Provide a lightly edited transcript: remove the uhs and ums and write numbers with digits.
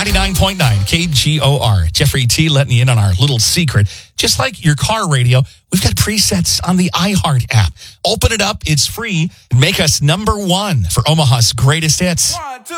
99.9 KGOR. Jeffrey T. letting you in on our little secret. Just like your car radio, we've got presets on the iHeart app. Open it up. It's free. And make us number one for Omaha's greatest hits.